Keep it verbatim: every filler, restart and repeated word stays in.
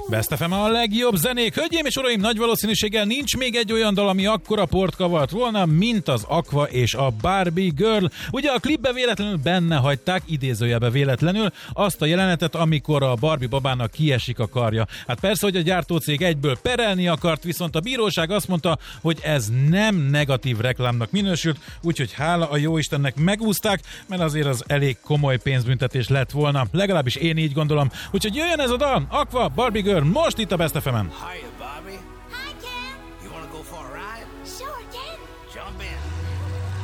Best ef em a legjobb zenék. Hölgyeim és uraim, nagy valószínűséggel nincs még egy olyan dal, ami akkora port kavart volna, mint az Aqua és a Barbie Girl. Ugye a klipbe véletlenül benne hagyták, idézőjelbe véletlenül, azt a jelenetet, amikor a Barbie babának kiesik a karja. Hát persze, hogy a gyártócég egyből perelni akart, viszont a bíróság azt mondta, hogy ez nem negatív reklámnak minősült, úgyhogy hála a jóistennek megúzták, mert azért az elég komoly pénzbüntetés lett volna. Legalábbis én így gondolom. Úgyhogy jöjjön ez a dal, Aqua, Barbie Girl, most itt a Best ef emen.